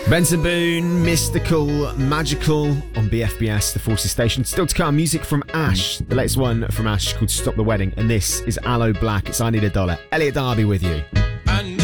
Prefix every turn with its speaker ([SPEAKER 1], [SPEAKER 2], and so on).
[SPEAKER 1] Benson Boone, Mystical, Magical on BFBS, the Forces Station. Still to come, music from Ash. The latest one from Ash called Stop the Wedding. And this is Aloe Black. It's I Need a Dollar. Elliot Darby with you.